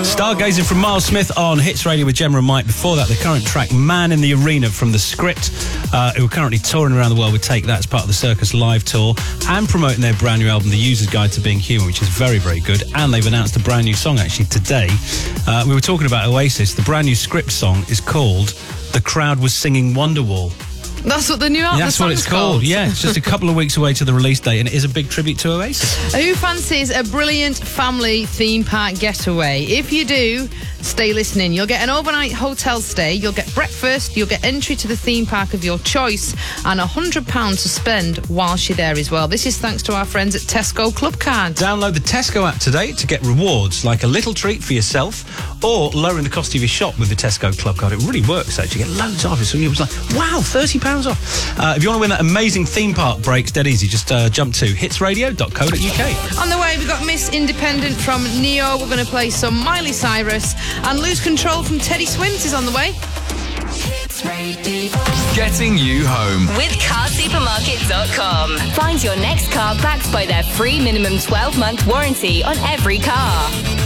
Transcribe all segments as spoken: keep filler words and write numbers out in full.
Stargazing from Miles Smith on Hits Radio with Gemma and Mike. Before that, the current track Man in the Arena from The Script, uh, who are currently touring around the world with Take That as part of the Circus Live Tour and promoting their brand new album, The User's Guide to Being Human, which is very, very good. And they've announced a brand new song actually today. Uh, we were talking about Oasis. The brand new Script song is called The Crowd Was Singing Wonderwall. That's what the new album That's what it's called. called. Yeah, it's just a couple of weeks away to the release date, and it is a big tribute to Oasis. Who fancies a brilliant family theme park getaway? If you do, stay listening. You'll get an overnight hotel stay, you'll get breakfast, you'll get entry to the theme park of your choice, and one hundred pounds to spend whilst you're there as well. This is thanks to our friends at Tesco Club Card. Download the Tesco app today to get rewards like a little treat for yourself or lowering the cost of your shop with the Tesco Club Card. It really works, actually. You get loads off it. So it was like, wow, thirty pounds off. Uh, if you want to win that amazing theme park break, it's dead easy. Just uh, jump to hits radio dot co dot uk. On the way, we've got Miss Independent from Neo. We're going to play some Miley Cyrus. And Lose Control from Teddy Swims is on the way. Getting you home with car supermarket dot com. Find your next car backed by their free minimum twelve month warranty on every car.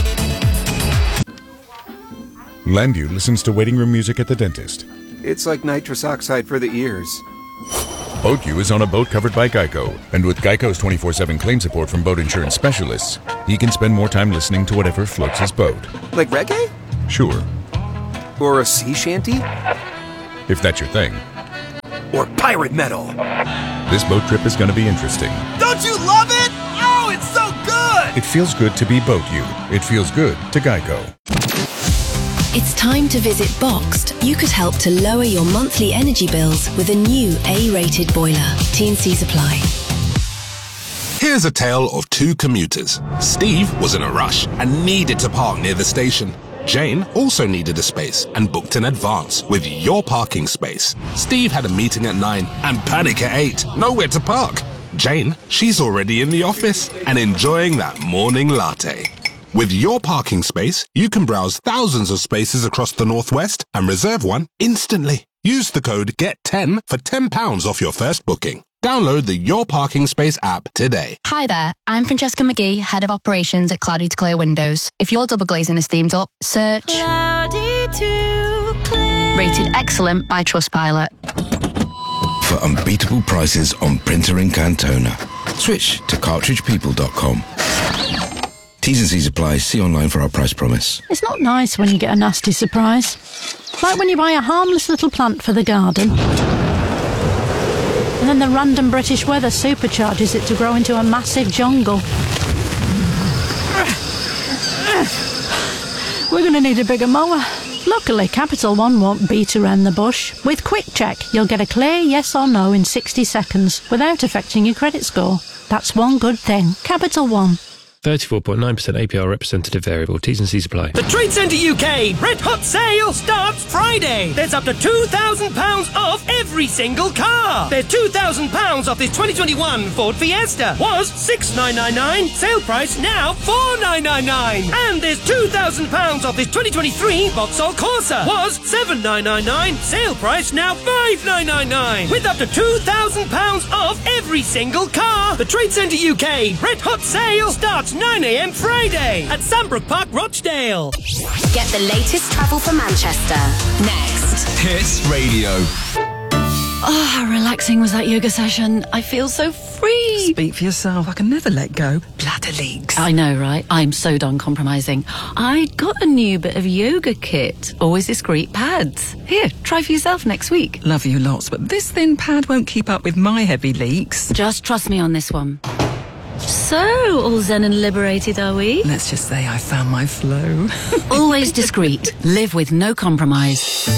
Landu listens to waiting room music at the dentist. It's like nitrous oxide for the ears. BoatU is on a boat covered by Geico, and with Geico's twenty-four seven claim support from boat insurance specialists, he can spend more time listening to whatever floats his boat. Like reggae? Sure. Or a sea shanty? If that's your thing. Or pirate metal. This boat trip is going to be interesting. Don't you love it? Oh, it's so good! It feels good to be BoatU. It feels good to Geico. It's time to visit Boxed. You could help to lower your monthly energy bills with a new A-rated boiler. T and C's apply. Here's a tale of two commuters. Steve was in a rush and needed to park near the station. Jane also needed a space and booked in advance with Your Parking Space. Steve had a meeting at nine and panic at eight. Nowhere to park. Jane, she's already in the office and enjoying that morning latte. With Your Parking Space, you can browse thousands of spaces across the Northwest and reserve one instantly. Use the code get ten for ten pounds off your first booking. Download the Your Parking Space app today. Hi there, I'm Francesca McGee, Head of Operations at Cloudy to Clear Windows. If your double glazing is themed up, search Cloudy to Clear. Rated excellent by Trustpilot. For unbeatable prices on printer ink and toner, switch to cartridge people dot com. T's and C's apply. See online for our price promise. It's not nice when you get a nasty surprise. Like when you buy a harmless little plant for the garden, and then the random British weather supercharges it to grow into a massive jungle. We're going to need a bigger mower. Luckily, Capital One won't beat around the bush. With Quick Check, you'll get a clear yes or no in sixty seconds without affecting your credit score. That's one good thing. Capital One. thirty-four point nine percent A P R representative variable. T's and C's apply. The Trade Centre U K Red Hot Sale starts Friday. There's up to two thousand pounds off every single car. There's two thousand pounds off this twenty twenty-one Ford Fiesta. Was six thousand nine hundred ninety-nine pounds. Sale price now four thousand nine hundred ninety-nine pounds. And there's two thousand pounds off this twenty twenty-three Vauxhall Corsa. Was seven thousand nine hundred ninety-nine pounds. Sale price now five thousand nine hundred ninety-nine pounds. With up to two thousand pounds off every single car. The Trade Centre U K Red Hot Sale starts nine a m Friday at Sandbrook Park, Rochdale. Get the latest travel for Manchester next. Hits Radio. Oh, how relaxing was that yoga session. I feel so free. Speak for yourself. I can never let go. Bladder leaks. I know, right? I'm so done compromising. I got a new bit of yoga kit. Always discreet pads. Here, try for yourself next week. Love you lots, but this thin pad won't keep up with my heavy leaks. Just trust me on this one. So, all zen and liberated, are we? Let's just say I found my flow. Always discreet. Live with no compromise.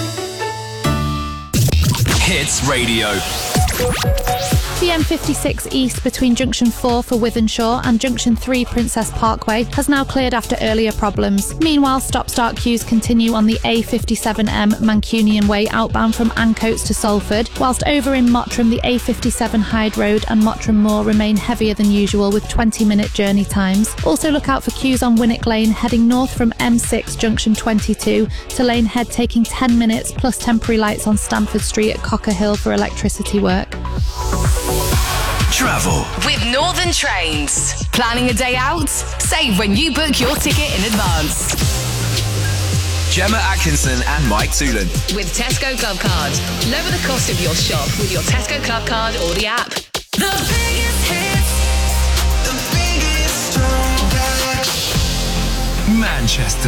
Hits Radio. The M fifty-six East between Junction four for Wythenshawe and Junction three Princess Parkway has now cleared after earlier problems. Meanwhile, stop-start queues continue on the A fifty-seven M Mancunian Way outbound from Ancoats to Salford, whilst over in Mottram the A fifty-seven Hyde Road and Mottram Moor remain heavier than usual with twenty minute journey times. Also look out for queues on Winnick Lane heading north from M six Junction twenty-two to Lane Head taking ten minutes plus temporary lights on Stamford Street at Cocker Hill for electricity work. Travel. With Northern Trains. Planning a day out? Save when you book your ticket in advance. Gemma Atkinson and Mike Toolan. With Tesco Club Card. Lower the cost of your shop with your Tesco Club Card or the app. The biggest hits. The biggest throwback. Manchester.